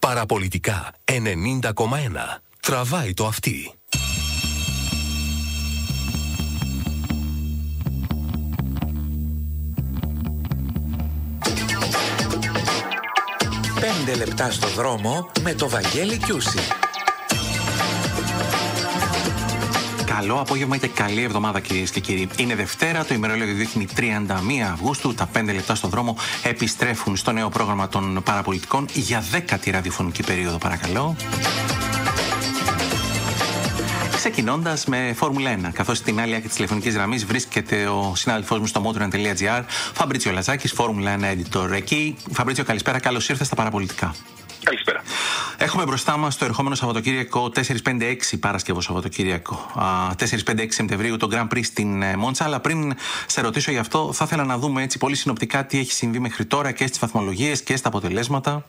Παραπολιτικά 90,1. Τραβάει το αυτί. Πέντε λεπτά στο δρόμο με το Βαγγέλη Κιούση. Καλό απόγευμα και καλή εβδομάδα, κυρίες και κύριοι. Είναι Δευτέρα, το ημερολόγιο δείχνει 31 Αυγούστου. Τα 5 λεπτά στο δρόμο επιστρέφουν στο νέο πρόγραμμα των παραπολιτικών για 10η ραδιοφωνική περίοδο, παρακαλώ. Ξεκινώντας με Φόρμουλα 1, καθώς στην άλλη άκρη της τηλεφωνικής γραμμής βρίσκεται ο συνάδελφός μου στο motoran.gr, Φαμπρίτσιο Λαζάκης, Φόρμουλα 1 editor. Εκεί, Φαμπρίτσιο, καλησπέρα, καλώς ήρθες στα παραπολιτικά. Καλησπέρα. Έχουμε μπροστά μας το ερχόμενο Σαββατοκύριακο 4-5-6 Παρασκευό Σαββατοκύριακο 4-5-6 Σεπτεμβρίου το Grand Prix στην Μόντσα. Αλλά πριν σε ρωτήσω γι' αυτό, θα ήθελα να δούμε έτσι πολύ συνοπτικά τι έχει συμβεί μέχρι τώρα και στις βαθμολογίες και στα αποτελέσματα.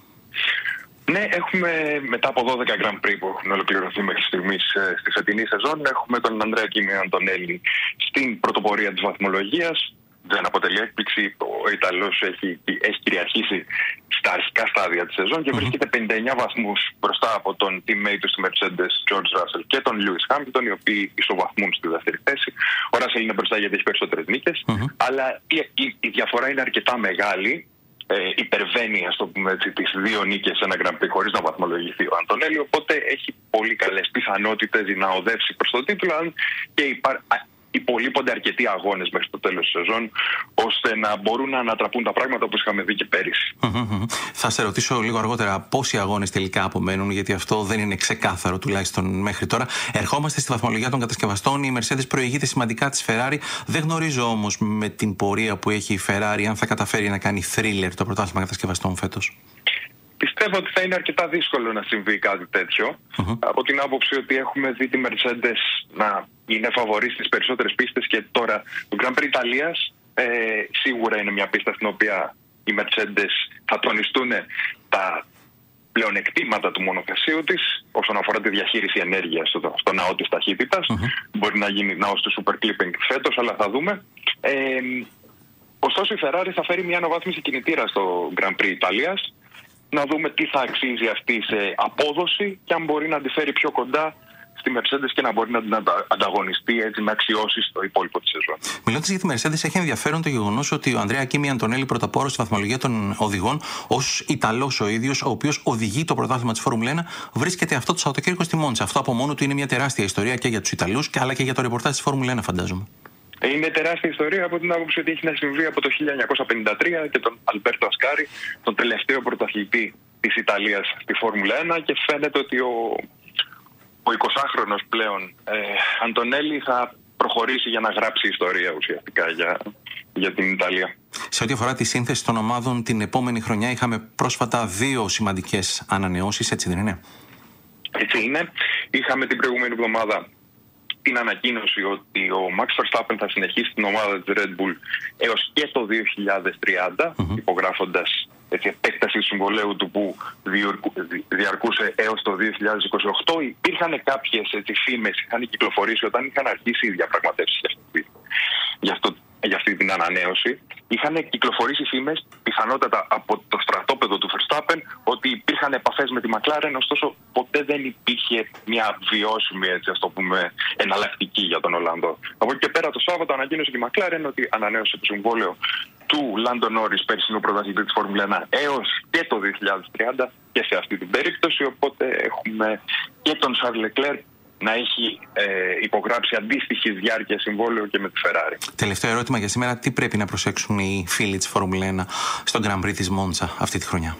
Ναι, έχουμε μετά από 12 Grand Prix που έχουν ολοκληρωθεί μέχρι στιγμής στη φετινή σεζόν, έχουμε τον Ανδρέα Κίμη Αντωνέλη στην πρωτοπορία της βαθμολογίας. Δεν αποτελεί έκπληξη, ο Ιταλός έχει κυριαρχήσει στα αρχικά στάδια της σεζόν και βρίσκεται 59 βαθμούς μπροστά από τον teammate του στη Mercedes, George Russell, και τον Lewis Hamilton, οι οποίοι ισοβαθμούν στη δεύτερη θέση. Ο Russell είναι μπροστά γιατί έχει περισσότερες νίκες, αλλά η διαφορά είναι αρκετά μεγάλη. Υπερβαίνει, ας το πούμε έτσι, τις 2 νίκες σε ένα Grand Prix χωρίς να βαθμολογηθεί ο Αντωνέλη, οπότε έχει πολύ καλές πιθανότητες να οδεύσει προς τον τίτλο, αν και υπολείπονται αρκετοί αγώνες μέχρι το τέλος της σεζόν, ώστε να μπορούν να ανατραπούν τα πράγματα όπως είχαμε δει και πέρυσι. Θα σε ρωτήσω λίγο αργότερα πόσοι αγώνες τελικά απομένουν, γιατί αυτό δεν είναι ξεκάθαρο τουλάχιστον μέχρι τώρα. Ερχόμαστε στη βαθμολογία των κατασκευαστών. Η Mercedes προηγείται σημαντικά της Ferrari. Δεν γνωρίζω όμως με την πορεία που έχει η Ferrari αν θα καταφέρει να κάνει thriller το πρωτάθλημα κατασκευαστών φέτος. Πιστεύω ότι θα είναι αρκετά δύσκολο να συμβεί κάτι τέτοιο. Από την άποψη ότι έχουμε δει τη Mercedes να είναι φαβορή στις περισσότερες πίστες και τώρα το Grand Prix Ιταλίας σίγουρα είναι μια πίστα στην οποία οι Mercedes θα τονιστούν τα πλεονεκτήματα του μονοθεσίου της όσον αφορά τη διαχείριση ενέργειας στο ναό της ταχύτητας. Μπορεί να γίνει ναός του Super Clipping φέτος, αλλά θα δούμε. Ωστόσο η Ferrari θα φέρει μια αναβάθμιση κινητήρα στο Grand Prix Ιταλίας. Να δούμε τι θα αξίζει αυτή σε απόδοση και αν μπορεί να τη φέρει πιο κοντά στη Mercedes και να μπορεί να την ανταγωνιστεί έτσι με αξιώσεις στο υπόλοιπο της σεζόν. Μιλώντας για τη Mercedes, έχει ενδιαφέρον το γεγονός ότι ο Ανδρέα Κίμη Αντωνέλη, πρωτοπόρος στη βαθμολογία των οδηγών, ως Ιταλός ο ίδιος, ο οποίος οδηγεί το πρωτάθλημα της Φόρμουλα 1, βρίσκεται αυτό το Σαββατοκύριακο στη Μόντσα. Αυτό από μόνο του είναι μια τεράστια ιστορία και για τους Ιταλούς, αλλά και για το ρεπορτάζ της Φόρμουλα 1, φαντάζομαι. Είναι τεράστια ιστορία από την άποψη ότι έχει να συμβεί από το 1953 και τον Αλμπέρτο Ασκάρι, τον τελευταίο πρωταθλητή της Ιταλίας στη Φόρμουλα 1, και φαίνεται ότι ο 20χρονος πλέον Αντωνέλη θα προχωρήσει για να γράψει ιστορία ουσιαστικά για την Ιταλία. Σε ό,τι αφορά τη σύνθεση των ομάδων, την επόμενη χρονιά είχαμε πρόσφατα 2 σημαντικές ανανεώσεις, έτσι δεν είναι? Έτσι είναι. Είχαμε την προηγούμενη εβδομάδα την ανακοίνωση ότι ο Max Verstappen θα συνεχίσει την ομάδα της Red Bull έως και το 2030, υπογράφοντας επέκταση του συμβολαίου του που διαρκούσε έως το 2028. Υπήρχαν κάποιες φήμες, είχαν κυκλοφορήσει όταν είχαν αρχίσει οι διαπραγματεύσεις για αυτή την ανανέωση. Είχαν κυκλοφορήσει φήμες, πιθανότατα από το στρατόπεδο του Verstappen, ότι υπήρχαν επαφές με τη McLaren, ωστόσο ποτέ δεν υπήρχε μια βιώσιμη, ας το πούμε, εναλλακτική για τον Ολλανδό. Από εκεί και πέρα το Σάββατο ανακοίνωσε τη McLaren ότι ανανέωσε το συμβόλαιο του Λάντο Νόρις, περσινού πρωταθλητή της Φόρμουλα 1, έως και το 2030 και σε αυτή την περίπτωση, οπότε έχουμε και τον Charles Leclerc να έχει υπογράψει αντίστοιχη διάρκεια συμβόλαιο και με τη Ferrari. Τελευταίο ερώτημα για σήμερα. Τι πρέπει να προσέξουν οι φίλοι της Φόρμουλα 1 στον Grand Prix της Μόντσα αυτή τη χρονιά?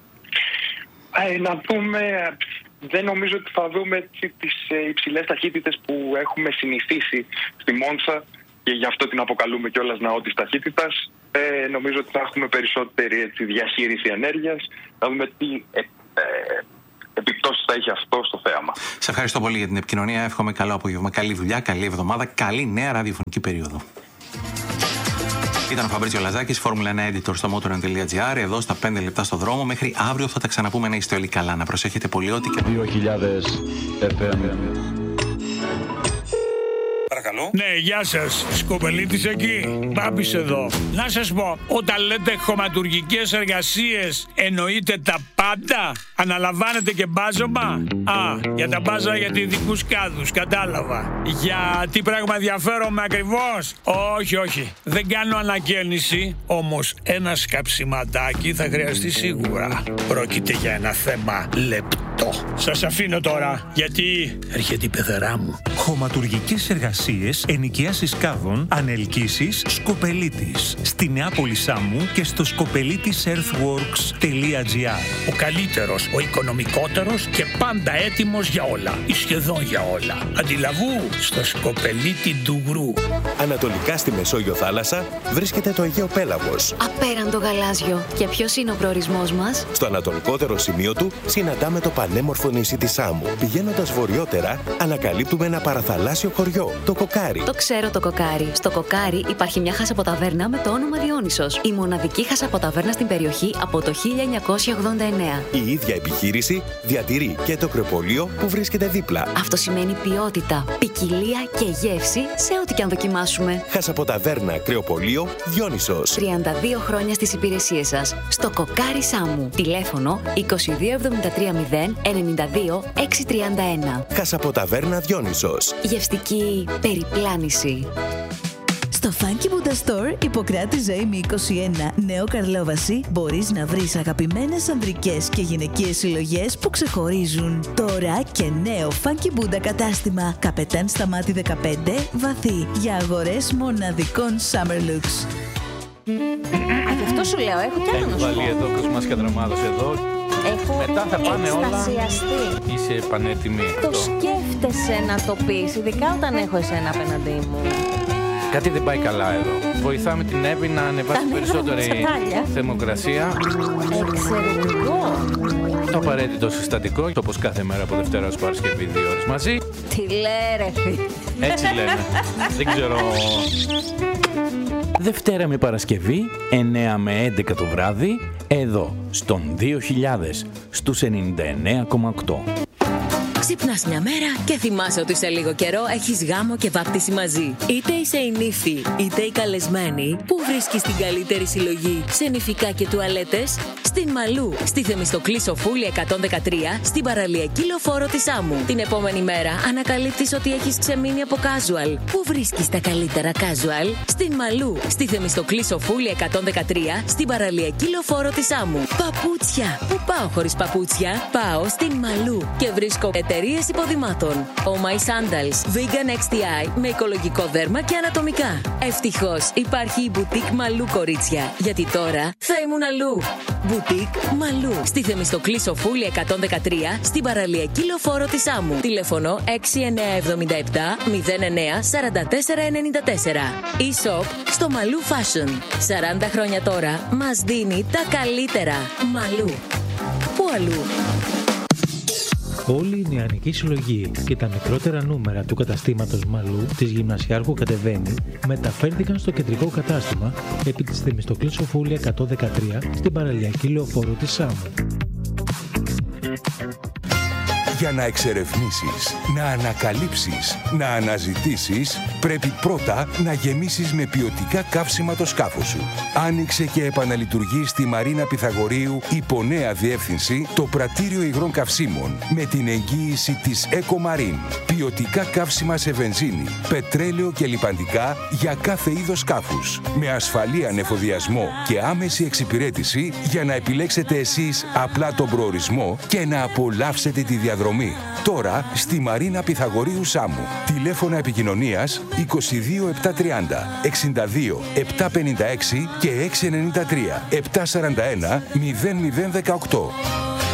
Να δούμε. Δεν νομίζω ότι θα δούμε τις υψηλές ταχύτητες που έχουμε συνηθίσει στη Μόντσα και γι' αυτό την αποκαλούμε κιόλας ναό της ταχύτητας. Νομίζω ότι θα έχουμε περισσότερη διαχείριση ενέργειας. Να δούμε τι επιπτώσεις θα έχει αυτό στο θέαμα. Σε ευχαριστώ πολύ για την επικοινωνία. Εύχομαι καλό απόγευμα, καλή δουλειά, καλή εβδομάδα, καλή νέα ραδιοφωνική περίοδο. Ήταν ο Φαμπρίτσιο Λαζάκης, Φόρμουλα 1 editor στο motoran.gr. Εδώ στα 5 λεπτά στο δρόμο. Μέχρι αύριο θα τα ξαναπούμε. Να είστε όλοι καλά. Να προσέχετε πολύ ότι και 2000 FM. Παρακαλώ. Ναι, γεια σας. Σκοπελίτης εκεί. Μπάμπης εδώ. Να σας πω, όταν λέτε χωματουργικές εργασίες, εννοείτε τα πάντα? Αναλαμβάνετε και μπάζωμα? Για τα μπάζα για ειδικούς κάδους, κατάλαβα. Για τι πράγμα ενδιαφέρομαι ακριβώς? Όχι. Δεν κάνω ανακαίνιση, όμως ένα σκαψιματάκι θα χρειαστεί σίγουρα. Πρόκειται για ένα θέμα λεπτό. Σας αφήνω τώρα, γιατί έρχεται η πεθερά μου. Χωματουργικές εργασίες, ενοικιάσεις κάδων, ανελκύσεις, Σκοπελίτης. Στη Νεάπολη Σάμου και στο skopelitisEarthworks.gr. Ο καλύτερος, ο οικονομικότερος και πάντα έτοιμος για όλα. Ή σχεδόν για όλα. Αντιλαβού στο Σκοπελίτη Ντουγρού. Ανατολικά στη Μεσόγειο θάλασσα βρίσκεται το Αιγαίο Πέλαγος. Απέραντο γαλάζιο. Και ποιος είναι ο προορισμός μας? Στο ανατολικότερο σημείο του συναντάμε το πανέμορφο νησί της Σάμου. Πηγαίνοντας βορειότερα, ανακαλύπτουμε ένα παραθαλάσσιο χωριό, το Κοκάρι. Το ξέρω το Κοκάρι. Στο Κοκάρι υπάρχει μια χασαποταβέρνα με το όνομα Διόνυσος. Η μοναδική χασαποταβέρνα στην περιοχή από το 1989. Η ίδια επιχείρηση διατηρεί και το κρεοπολείο που βρίσκεται δίπλα. Αυτό σημαίνει ποιότητα, ποικιλία και γεύση σε ό,τι και αν δοκιμάσουμε. Χασαποταβέρνα κρεοπολείο Διόνυσος. 32 χρόνια στις υπηρεσίες σας. Στο Κοκάρι Σάμου. Τηλέφωνο 22730 92 631. Χασαποταβέρνα Διόνυσος. Γευστική περιπλάνηση. Στο Funky Buddha Store, Ιπποκράτη Ζωήμη 21, Νέο Καρλόβαση, μπορείς να βρεις αγαπημένες ανδρικές και γυναικείες συλλογές που ξεχωρίζουν. Τώρα και νέο Funky Buddha κατάστημα, Καπετάν Σταμάτη 15, βαθύ, για αγορές μοναδικών summer looks. Γι' αυτό σου λέω, έχω κι άλλο να σου πω. Έχω βάλει εδώ κόσμος κατραμάδος εδώ. Μετά θα πάνε όλα. Είσαι πανέτοιμη. Το σκέφτεσαι να το πεις, ειδικά όταν έχω εσένα απέναντί μου. Κάτι δεν πάει καλά εδώ. Βοηθάμε την Εύη να ανεβάσει περισσότερη θερμοκρασία. Εξαιρετικό. Το απαραίτητο συστατικό, όπως κάθε μέρα από Δευτέρα ως Παρασκευή 2 ώρες μαζί. Τι λέρε, Έτσι λένε. Δεν ξέρω. Δευτέρα με Παρασκευή, 9 με 11 το βράδυ, εδώ, στον 2000, στους 99,8. Ξυπνάς μια μέρα και θυμάσαι ότι σε λίγο καιρό έχεις γάμο και βάπτιση μαζί. Είτε είσαι η νύφη, είτε η καλεσμένη, που βρίσκεις την καλύτερη συλλογή σε νηφικά και τουαλέτες? Στην Μαλού, στη Θεμιστοκλή Σοφούλη 113, στην παραλιακή λεωφόρο της Σάμου. Την επόμενη μέρα ανακαλύπτεις ότι έχεις ξεμείνει από casual. Πού βρίσκεις τα καλύτερα casual? Στην Μαλού, στη Θεμιστοκλή Σοφούλη 113, στην παραλιακή λεωφόρο της Σάμου. Παπούτσια. Πού πάω χωρίς παπούτσια? Πάω στην Μαλού και βρίσκω εταιρείες υποδημάτων. Oh My Sandals, Vegan XTI με οικολογικό δέρμα και ανατομικά. Ευτυχώς υπάρχει η Boutique Μαλού, κορίτσια, γιατί τώρα θα ήμουν αλλού. Boutique Μαλού, στη Θεμιστοκλή Σοφούλη 113, στην παραλιακή λεωφόρο της Σάμου. Τηλέφωνο 6977 09 44 94. E-shop στο Μαλού Fashion. 40 χρόνια τώρα μας δίνει τα καλύτερα. Μαλού. Πού αλλού? Όλη η νεανική συλλογή και τα μικρότερα νούμερα του καταστήματος Μαλού της Γυμνασιάρχου Κατεβαίνει μεταφέρθηκαν στο κεντρικό κατάστημα επί της Θεμιστοκλής Σοφούλη 113 στην παραλιακή λεωφόρο της Σάμου. Για να εξερευνήσεις, να ανακαλύψεις, να αναζητήσεις, πρέπει πρώτα να γεμίσεις με ποιοτικά καύσιμα το σκάφος σου. Άνοιξε και επαναλειτουργεί στη Μαρίνα Πυθαγορείου υπό νέα διεύθυνση το πρατήριο υγρών καυσίμων με την εγγύηση της EcoMarine. Ποιοτικά καύσιμα σε βενζίνη, πετρέλαιο και λιπαντικά για κάθε είδος σκάφους. Με ασφαλή ανεφοδιασμό και άμεση εξυπηρέτηση για να επιλέξετε εσείς απλά τον προορισμό και να απολαύσετε τη διαδρομή. Τώρα στη Μαρίνα Πυθαγορείου Σάμου. Τηλέφωνα επικοινωνίας 22 730 62 756 και 693 741 0018.